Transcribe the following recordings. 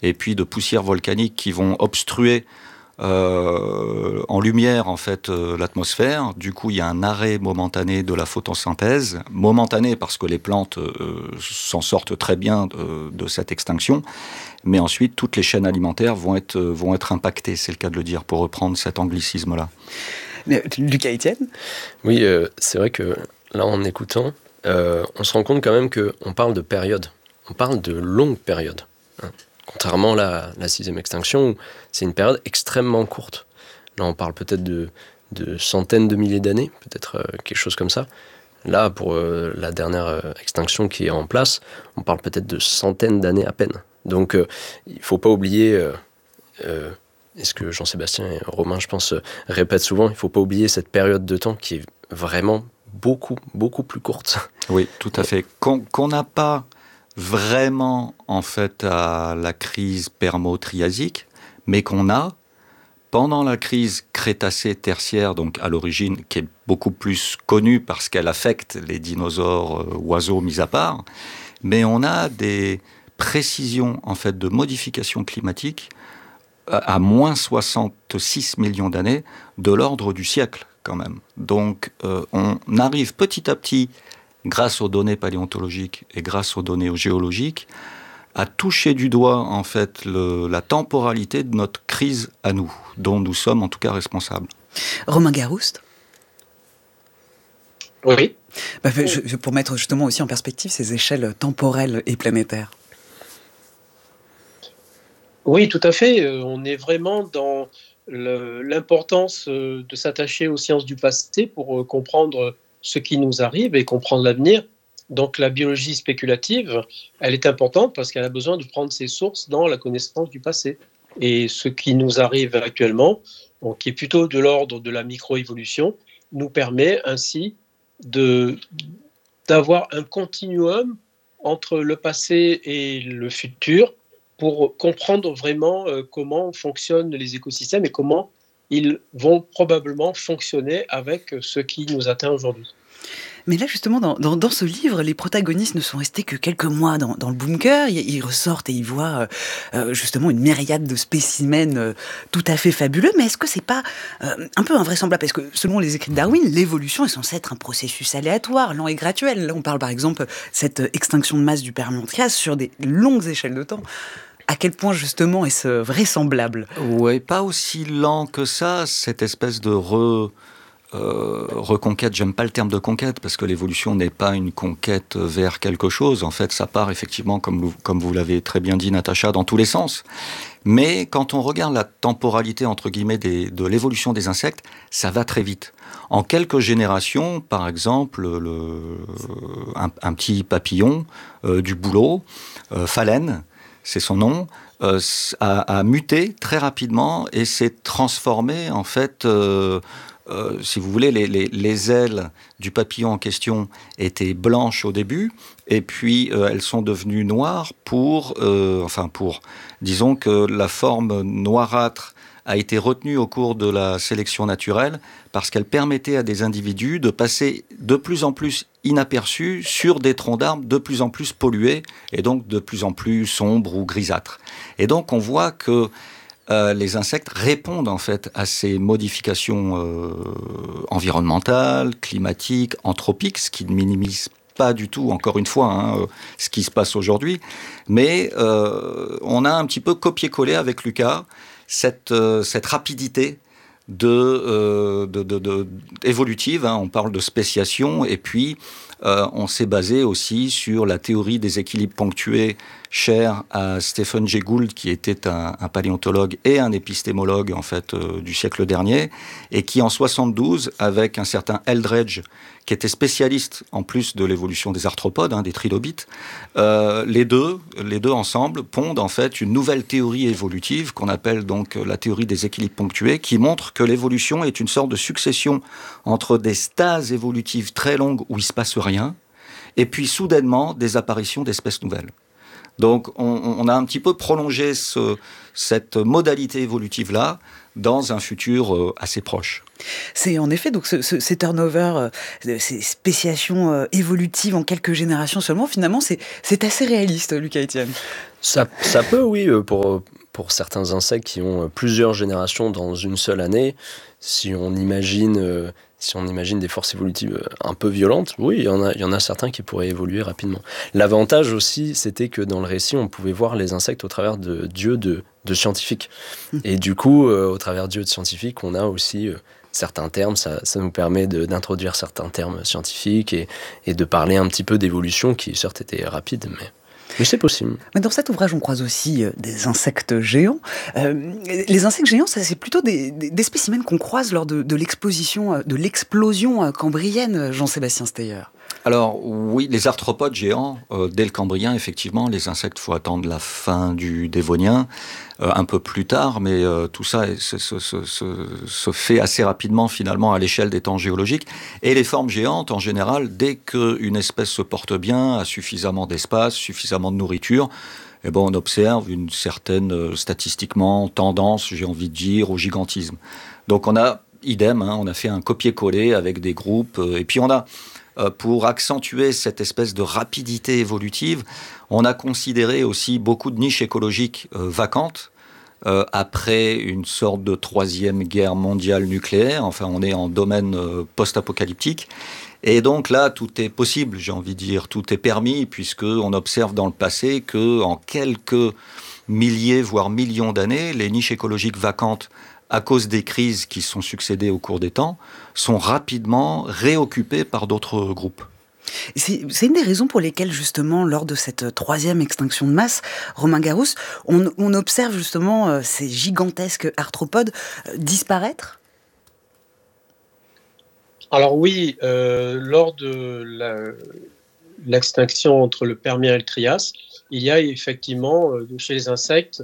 et puis de poussières volcaniques qui vont obstruer en lumière en fait l'atmosphère. Du coup, il y a un arrêt momentané de la photosynthèse, momentané parce que les plantes s'en sortent très bien de cette extinction, mais ensuite toutes les chaînes alimentaires vont être impactées, c'est le cas de le dire, pour reprendre cet anglicisme-là. Lucas Etienne ? Oui, c'est vrai que là, en écoutant, on se rend compte quand même qu'on parle de périodes. On parle de longues périodes. Hein. Contrairement à la sixième extinction, où c'est une période extrêmement courte. Là, on parle peut-être de centaines de milliers d'années, peut-être quelque chose comme ça. Là, pour la dernière extinction qui est en place, on parle peut-être de centaines d'années à peine. Donc, il ne faut pas oublier, et ce que Jean-Sébastien et Romain, je pense, répètent souvent, il ne faut pas oublier cette période de temps qui est vraiment beaucoup, beaucoup plus courte. Oui, tout à fait. Qu'on n'a pas vraiment, en fait, à la crise permo-triasique, mais qu'on a pendant la crise crétacée-tertiaire, donc à l'origine, qui est beaucoup plus connue parce qu'elle affecte les dinosaures, oiseaux mis à part, mais on a des précisions, en fait, de modification climatique à moins 66 millions d'années, de l'ordre du siècle, quand même. Donc, on arrive petit à petit, grâce aux données paléontologiques et grâce aux données géologiques, à toucher du doigt, en fait, la temporalité de notre crise à nous, dont nous sommes en tout cas responsables. Romain Garouste ? Oui. Pour mettre justement aussi en perspective ces échelles temporelles et planétaires. Oui, tout à fait. On est vraiment dans l'importance de s'attacher aux sciences du passé pour comprendre ce qui nous arrive et comprendre l'avenir. Donc la biologie spéculative, elle est importante parce qu'elle a besoin de prendre ses sources dans la connaissance du passé. Et ce qui nous arrive actuellement, qui est plutôt de l'ordre de la microévolution, nous permet ainsi d'avoir un continuum entre le passé et le futur pour comprendre vraiment comment fonctionnent les écosystèmes et comment ils vont probablement fonctionner avec ce qui nous atteint aujourd'hui. Mais là, justement, dans ce livre, les protagonistes ne sont restés que quelques mois dans le bunker. Ils ressortent et ils voient justement une myriade de spécimens tout à fait fabuleux. Mais est-ce que c'est pas un peu invraisemblable ? Parce que selon les écrits de Darwin, l'évolution est censée être un processus aléatoire, lent et graduel. Là, on parle par exemple de cette extinction de masse du Permien-Trias sur des longues échelles de temps. À quel point, justement, est-ce vraisemblable ? Oui, pas aussi lent que ça, cette espèce de reconquête. J'aime pas le terme de conquête, parce que l'évolution n'est pas une conquête vers quelque chose. En fait, ça part effectivement, comme vous l'avez très bien dit, Natacha, dans tous les sens. Mais quand on regarde la temporalité, entre guillemets, de l'évolution des insectes, ça va très vite. En quelques générations, par exemple, un petit papillon du bouleau, phalène, c'est son nom, a muté très rapidement et s'est transformé, en fait, si vous voulez, les ailes du papillon en question étaient blanches au début, et puis elles sont devenues noires disons que la forme noirâtre a été retenue au cours de la sélection naturelle parce qu'elle permettait à des individus de passer de plus en plus inaperçus sur des troncs d'arbres de plus en plus pollués et donc de plus en plus sombres ou grisâtres. Et donc on voit que les insectes répondent en fait à ces modifications environnementales, climatiques, anthropiques, ce qui ne minimise pas du tout, encore une fois, ce qui se passe aujourd'hui. Mais on a un petit peu copié-collé avec Lucas cette rapidité évolutive. On parle de spéciation, et puis on s'est basé aussi sur la théorie des équilibres ponctués chère à Stephen Jay Gould, qui était un paléontologue et un épistémologue en fait du siècle dernier, et qui en 72, avec un certain Eldredge, qui était spécialiste en plus de l'évolution des arthropodes, des trilobites, les deux ensemble pondent en fait une nouvelle théorie évolutive qu'on appelle donc la théorie des équilibres ponctués, qui montre que l'évolution est une sorte de succession entre des stases évolutives très longues où il se passe rien, et puis soudainement des apparitions d'espèces nouvelles. Donc on a un petit peu prolongé cette modalité évolutive-là dans un futur assez proche. C'est en effet donc ces turnover, ces spéciations évolutives en quelques générations seulement, finalement, c'est assez réaliste, Lucas Etienne. Ça peut, oui, pour certains insectes qui ont plusieurs générations dans une seule année. Si on imagine des forces évolutives un peu violentes, oui, il y en a certains qui pourraient évoluer rapidement. L'avantage aussi, c'était que dans le récit, on pouvait voir les insectes au travers d'yeux de scientifiques. Et du coup, au travers d'yeux de scientifiques, on a aussi certains termes, ça nous permet d'introduire certains termes scientifiques et de parler un petit peu d'évolution qui, certes, était rapide, mais c'est possible. Mais dans cet ouvrage, on croise aussi des insectes géants. Les insectes géants, c'est plutôt des spécimens qu'on croise lors de l'explosion cambrienne, Jean-Sébastien Steyer. Alors oui, les arthropodes géants, dès le Cambrien, effectivement, les insectes, il faut attendre la fin du Dévonien, un peu plus tard, mais tout ça se fait assez rapidement finalement à l'échelle des temps géologiques. Et les formes géantes, en général, dès qu'une espèce se porte bien, a suffisamment d'espace, suffisamment de nourriture, eh ben, on observe une certaine, statistiquement, tendance, j'ai envie de dire, au gigantisme. Donc on a, idem, on a fait un copier-coller avec des groupes, et puis on a... Pour accentuer cette espèce de rapidité évolutive, on a considéré aussi beaucoup de niches écologiques vacantes après une sorte de troisième guerre mondiale nucléaire. Enfin, on est en domaine post-apocalyptique. Et donc là, tout est possible, j'ai envie de dire. Tout est permis, puisqu'on observe dans le passé qu'en quelques milliers, voire millions d'années, les niches écologiques vacantes, à cause des crises qui sont succédées au cours des temps, sont rapidement réoccupées par d'autres groupes. C'est une des raisons pour lesquelles, justement, lors de cette troisième extinction de masse, Romain Garousse, on observe justement ces gigantesques arthropodes disparaître. Alors oui, lors de l'extinction entre le Permien et le Trias, il y a effectivement, chez les insectes,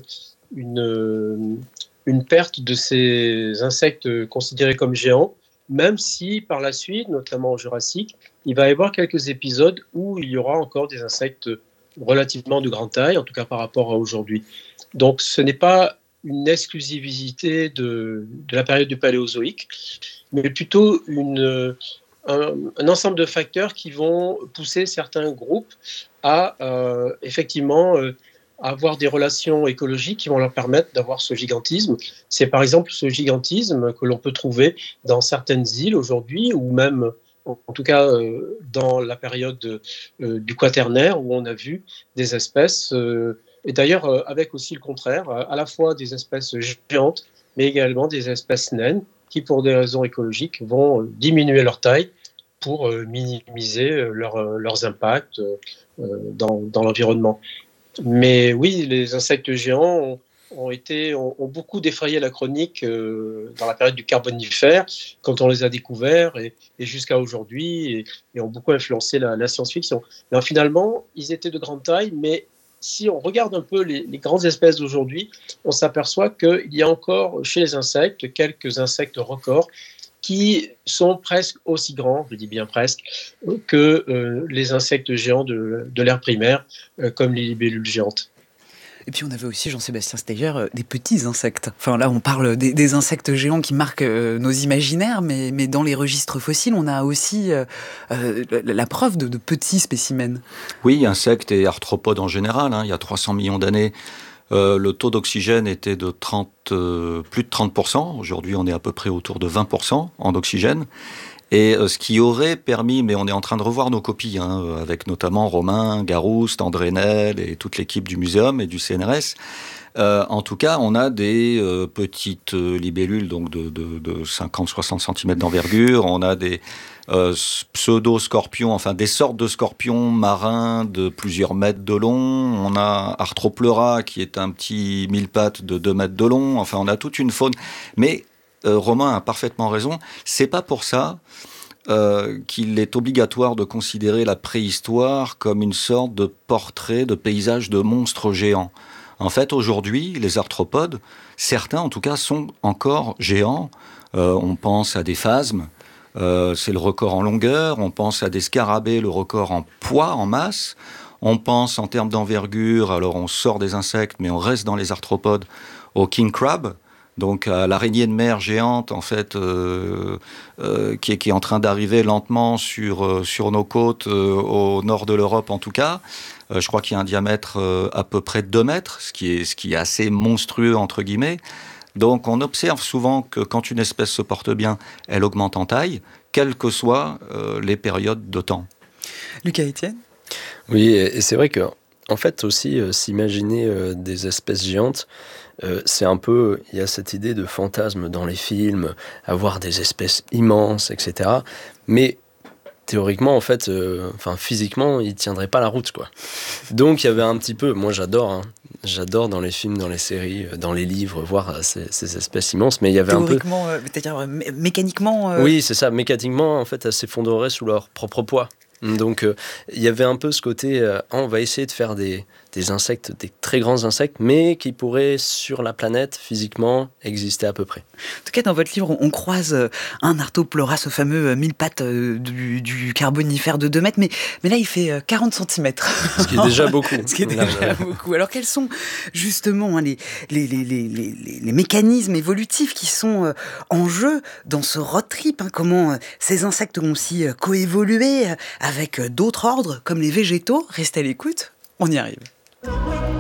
une perte de ces insectes considérés comme géants, même si par la suite, notamment au Jurassique, il va y avoir quelques épisodes où il y aura encore des insectes relativement de grande taille, en tout cas par rapport à aujourd'hui. Donc ce n'est pas une exclusivité de la période du Paléozoïque, mais plutôt un ensemble de facteurs qui vont pousser certains groupes à effectivement avoir des relations écologiques qui vont leur permettre d'avoir ce gigantisme. C'est par exemple ce gigantisme que l'on peut trouver dans certaines îles aujourd'hui, ou même, en tout cas, dans la période du Quaternaire, où on a vu des espèces, et d'ailleurs avec aussi le contraire, à la fois des espèces géantes, mais également des espèces naines, qui pour des raisons écologiques vont diminuer leur taille pour minimiser leurs impacts dans l'environnement. Mais oui, les insectes géants ont beaucoup défrayé la chronique dans la période du Carbonifère, quand on les a découverts, et jusqu'à aujourd'hui, et ont beaucoup influencé la science-fiction. Mais finalement, ils étaient de grande taille, mais si on regarde un peu les grandes espèces d'aujourd'hui, on s'aperçoit qu'il y a encore chez les insectes quelques insectes records qui sont presque aussi grands, je dis bien presque, que les insectes géants de l'ère primaire, comme les libellules géantes. Et puis on avait aussi, Jean-Sébastien Steyer, des petits insectes. Enfin là, on parle des insectes géants qui marquent nos imaginaires, mais dans les registres fossiles, on a aussi la preuve de petits spécimens. Oui, insectes et arthropodes en général. Il y a 300 millions d'années, le taux d'oxygène était de plus de 30%. Aujourd'hui, on est à peu près autour de 20% en oxygène. Et ce qui aurait permis, mais on est en train de revoir nos copies, avec notamment Romain Garouste, André Nel et toute l'équipe du muséum et du CNRS. En tout cas, on a des petites libellules donc de 50-60 cm d'envergure. On a des pseudo-scorpions, enfin des sortes de scorpions marins de plusieurs mètres de long. On a Arthropleura qui est un petit mille-pattes de 2 mètres de long. Enfin, on a toute une faune. Mais Romain a parfaitement raison. C'est pas pour ça qu'il est obligatoire de considérer la préhistoire comme une sorte de portrait, de paysage de monstres géants. En fait, aujourd'hui, les arthropodes, certains en tout cas, sont encore géants. On pense à des phasmes, c'est le record en longueur. On pense à des scarabées, le record en poids, en masse. On pense en termes d'envergure, alors on sort des insectes, mais on reste dans les arthropodes, au king crab, donc à l'araignée de mer géante, en fait, qui est en train d'arriver lentement sur nos côtes, au nord de l'Europe en tout cas. Je crois qu'il y a un diamètre à peu près de 2 mètres, ce qui est assez monstrueux, entre guillemets. Donc on observe souvent que quand une espèce se porte bien, elle augmente en taille, quelles que soient les périodes de temps. Lucas Etienne ? Oui, et c'est vrai que, en fait, aussi, s'imaginer des espèces géantes, c'est un peu, il y a cette idée de fantasme dans les films, avoir des espèces immenses, etc. Mais théoriquement, en fait, physiquement, ils ne tiendraient pas la route, quoi. Donc, il y avait un petit peu, moi j'adore dans les films, dans les séries, dans les livres, voir ces espèces immenses, mais il y avait un peu... Théoriquement, c'est-à-dire mécaniquement... Oui, c'est ça, mécaniquement, en fait, elles s'effondreraient sous leur propre poids. Donc, il y avait un peu ce côté, on va essayer de faire des insectes, des très grands insectes, mais qui pourraient, sur la planète, physiquement, exister à peu près. En tout cas, dans votre livre, on croise un Arthropleura, ce fameux mille pattes du Carbonifère de 2 mètres, mais là, il fait 40 cm. Ce qui est déjà beaucoup. Ce qui est déjà beaucoup. Alors, quels sont justement les mécanismes évolutifs qui sont en jeu dans ce road trip, comment ces insectes ont aussi coévolué avec d'autres ordres, comme les végétaux? Restez à l'écoute, on y arrive.